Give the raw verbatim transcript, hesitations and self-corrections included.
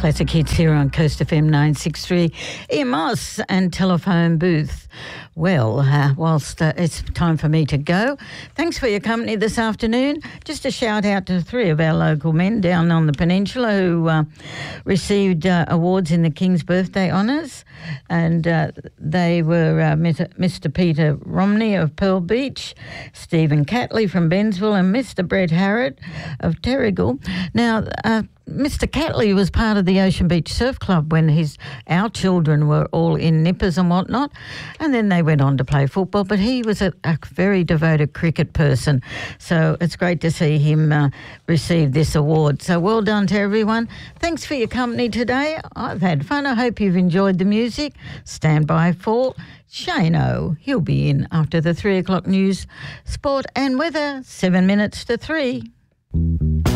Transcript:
Classic hits here on Coast F M nine sixty-three. Ian Moss and Telephone Booth. Well, uh, whilst uh, it's time for me to go, thanks for your company this afternoon. Just a shout out to three of our local men down on the peninsula who uh, received uh, awards in the King's Birthday Honours. And uh, they were uh, Mister Peter Romney of Pearl Beach, Stephen Catley from Bensville, and Mister Brett Harrod of Terrigal. Now, uh, Mister Catley was part of the Ocean Beach Surf Club when his our children were all in nippers and whatnot, and then they went on to play football, but he was a, a very devoted cricket person, so it's great to see him uh, receive this award. So well done to everyone. Thanks for your company today. I've had fun. I hope you've enjoyed the music. Stand by for Shane O. He'll be in after the three o'clock news, sport and weather, seven minutes to three.